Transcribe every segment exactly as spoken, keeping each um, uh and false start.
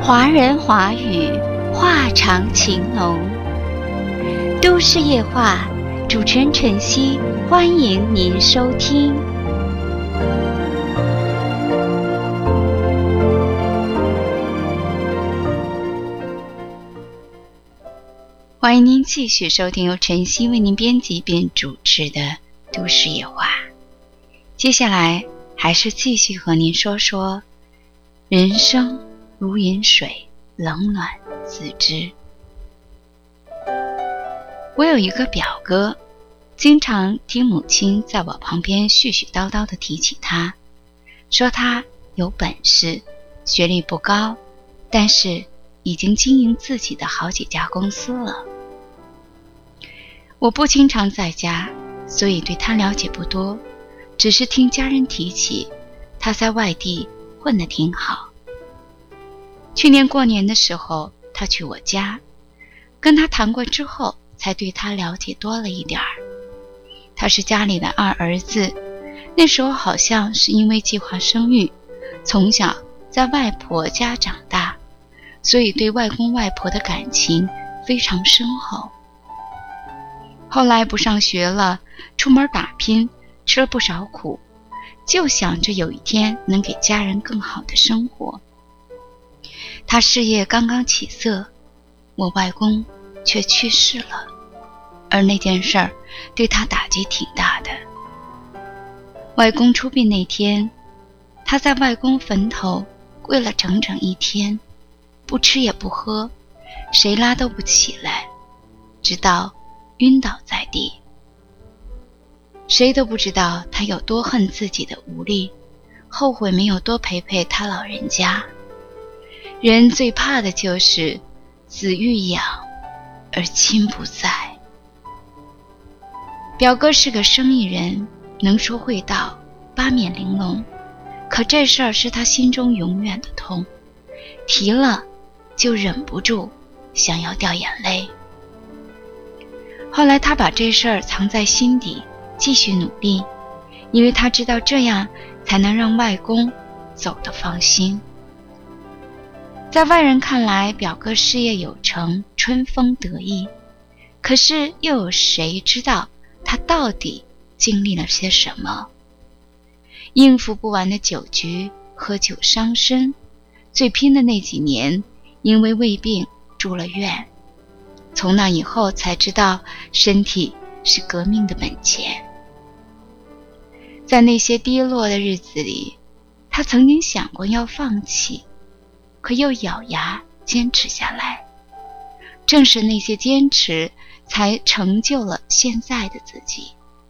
华人华语，话长情浓。都市夜话，主持人晨曦，欢迎您收听。欢迎您继续收听由晨曦为您编辑并主持的都市夜话。接下来还是继续和您说说人生如饮水，冷暖自知。我有一个表哥，经常听母亲在我旁边絮絮叨叨地提起他，说他有本事，学历不高，但是已经经营自己的好几家公司了。我不经常在家，所以对他了解不多，只是听家人提起他在外地混得挺好。去年过年的时候，他去我家，跟他谈过之后，才对他了解多了一点儿。他是家里的二儿子，那时候好像是因为计划生育，从小在外婆家长大，所以对外公外婆的感情非常深厚。后来不上学了，出门打拼，吃了不少苦，就想着有一天能给家人更好的生活。他事业刚刚起色，我外公却去世了，而那件事儿对他打击挺大的。外公出殡那天，他在外公坟头跪了整整一天，不吃也不喝，谁拉都不起来，直到晕倒在地。谁都不知道他有多恨自己的无力，后悔没有多陪陪他老人家。人最怕的就是子欲养而亲不在。表哥是个生意人，能说会道，八面玲珑，可这事儿是他心中永远的痛，提了就忍不住想要掉眼泪。后来他把这事儿藏在心底，继续努力，因为他知道这样才能让外公走得放心。在外人看来，表哥事业有成，春风得意，可是又有谁知道他到底经历了些什么？应付不完的酒局，喝酒伤身，最拼的那几年，因为胃病住了院。从那以后才知道，身体是革命的本钱。在那些低落的日子里，他曾经想过要放弃，可又咬牙坚持下来。正是那些坚持，才成就了现在的自己。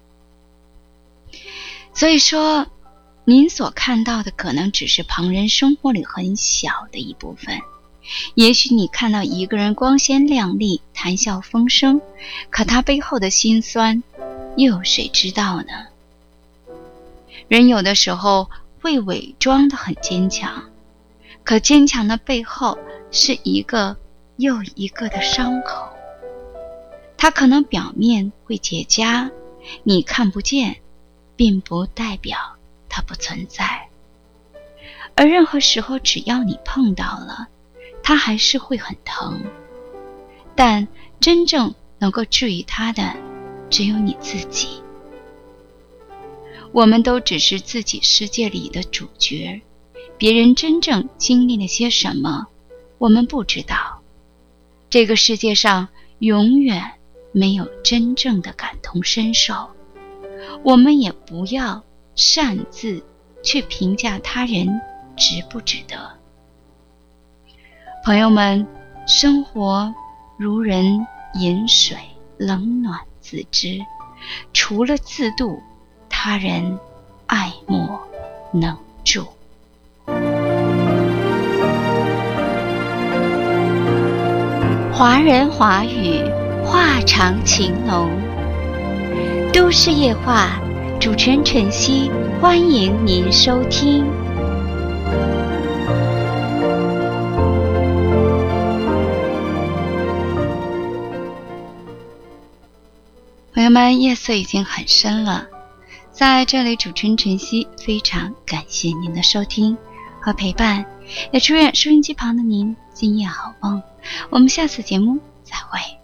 所以说，您所看到的可能只是旁人生活里很小的一部分。也许你看到一个人光鲜亮丽，谈笑风生，可他背后的辛酸，又有谁知道呢？人有的时候会伪装得很坚强，可坚强的背后是一个又一个的伤口。它可能表面会结痂，你看不见，并不代表它不存在。而任何时候，只要你碰到了，它还是会很疼。但真正能够治愈它的，只有你自己。我们都只是自己世界里的主角，别人真正经历了些什么，我们不知道。这个世界上永远没有真正的感同身受，我们也不要擅自去评价他人值不值得。朋友们，生活如人饮水，冷暖自知，除了自度，他人爱莫能助。华人华语，话长情浓。都市夜话，主持人晨曦，欢迎您收听。朋友们，夜色已经很深了，在这里主持人晨曦非常感谢您的收听， 和陪伴，也祝愿收音机旁的您今夜好梦。我们下次节目再会。